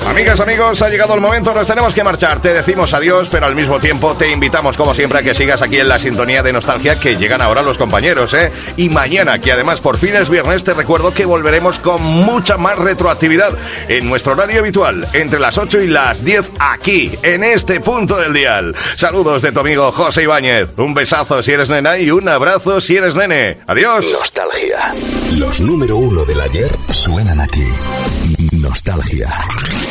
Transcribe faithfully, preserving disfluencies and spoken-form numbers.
Amigas, amigos, ha llegado el momento, nos tenemos que marchar. Te decimos adiós, pero al mismo tiempo te invitamos, como siempre, a que sigas aquí en la sintonía de nostalgia que llegan ahora los compañeros, ¿eh? Y mañana, que además por fin es viernes, te recuerdo que volveremos con mucha más retroactividad en nuestro horario habitual, entre las ocho y las diez, aquí, en este punto del dial. Saludos de tu amigo José Ibáñez. Un besazo si eres nena y un abrazo si eres nene. Adiós. Nostalgia. Los número uno del ayer suenan aquí. Nostalgia.